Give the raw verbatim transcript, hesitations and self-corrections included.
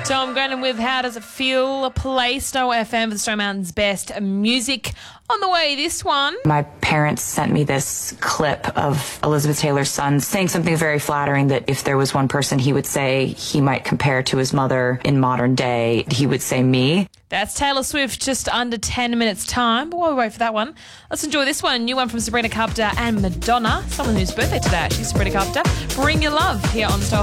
Tom Grennan with How Does It Feel? Play Snow F M for the Stone Mountain's best music. On the way, this one. My parents sent me this clip of Elizabeth Taylor's son saying something very flattering that if there was one person he would say he might compare to his mother in modern day, he would say me. That's Taylor Swift, just under ten minutes time. But while we wait for that one, let's enjoy this one. New one from Sabrina Carpenter and Madonna, someone whose birthday today actually, Sabrina Carpenter. Bring Your Love here on Star